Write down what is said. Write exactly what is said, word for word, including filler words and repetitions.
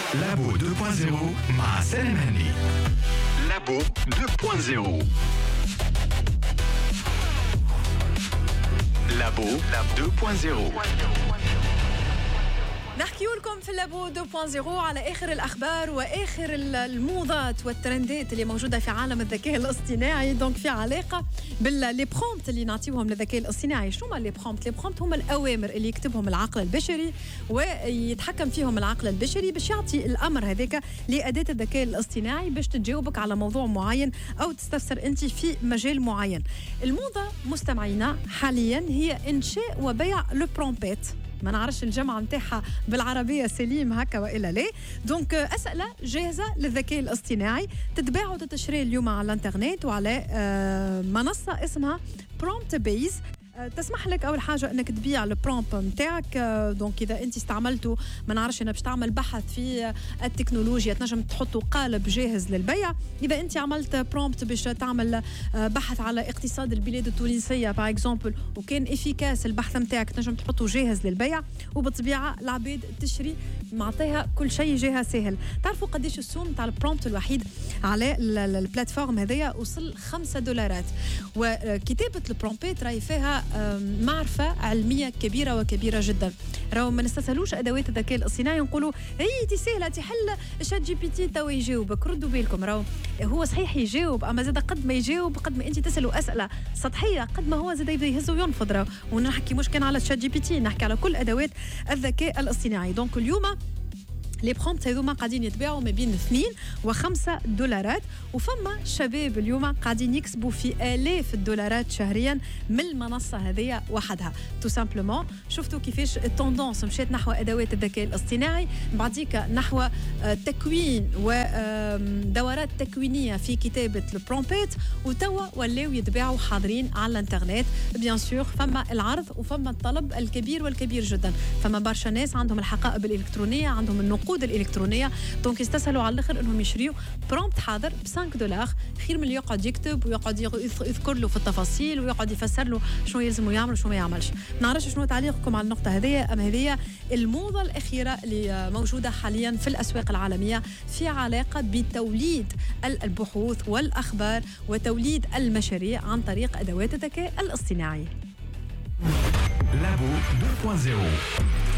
لابو deux point zéro مع سالم هني. لابو deux point zéro. لابو deux point zéro. نحكي لكم في اللابو deux point zéro على آخر الأخبار وآخر الموضات والترندات اللي موجودة في عالم الذكاء الاصطناعي. دونك في علاقة باللي برومبت اللي نعطيوهم للذكاء الاصطناعي. شو ما اللي برومبت؟ اللي برومبت هم الأوامر اللي يكتبهم العقل البشري ويتحكم فيهم العقل البشري باش يعطي الأمر هذاك لأداة الذكاء الاصطناعي باش تجاوبك على موضوع معين أو تستفسر أنت في مجال معين. الموضة مستمعينا حاليا هي إنشاء وبيع البرومبات. ما نعرفش الجمعة متاعها بالعربية سليم هكا وإلا لا. دونك أسئلة جاهزة للذكاء الاصطناعي تتباع وتتشري اليوم على الانترنت وعلى منصة اسمها برومبت بيز. تسمح لك اول حاجه انك تبيع البرومبت نتاعك. دونك اذا انت استعملته ما نعرفش انا باش تعمل بحث في التكنولوجيا تنجم تحطه قالب جاهز للبيع. اذا انت عملت برومبت باش تعمل بحث على اقتصاد البلاد التونسيه باغ اكزومبل وكان افيكاس البحث نتاعك تنجم تحطه جاهز للبيع وبالطبيعه العباد تشري معطيها كل شيء جاها سهل. تعرفوا قديش السوم تاع البرومبت الوحيد على البلاتفورم هذيا وصل خمسة دولارات. وكتابه البرومبت راهي فيها معرفة علمية كبيرة وكبيرة جدا. راهو ما نستسهلوش أدوات الذكاء الاصطناعي نقولوا هي دي سهلة تحل شات جي بي تي توا يجاوبك. ردوا بالكم راهو هو صحيح يجاوب أما زاد قد ما يجاوب قد ما أنت تسألوا أسئلة سطحية قد ما هو زاد يبدأ يهز وينفض. راهو ونحكي مش كان على شات جي بي تي نحكي على كل أدوات الذكاء الاصطناعي. دونك اليوم لي برومبت هذوما قاعدين يتباعوا ما بين اثنين وخمسة دولارات وفما شباب اليوم قاعدين يكسبوا في آلاف الدولارات شهريا من المنصة هذه وحدها. تو سامبلومون شفتوا كيفاش التوندونس مشات نحو أدوات الذكاء الاصطناعي بعديك نحو تكوين ودورات تكوينية في كتابة البرومبت وتوا ولاو يتباعوا حاضرين على الانترنت. بيان سور فما العرض وفما الطلب الكبير والكبير جدا. فما برشا ناس عندهم الحقائب الإلكترونية عندهم النقود الإلكترونية دونك يستسهلوا على الآخر إنهم يشريوا برومبت حاضر بخمسة دولار خير من اللي يقعد يكتب ويقعد يذكر له في التفاصيل ويقعد يفسر له شنو يلزم يعمل وشنو ما يعملش. نعرفش شنو تعليقكم على النقطة هذه. أم هذه الموضة الأخيرة اللي موجودة حاليا في الأسواق العالمية في علاقة بتوليد البحوث والأخبار وتوليد المشاريع عن طريق أدوات الذكاء الاصطناعي. لابو deux point zéro.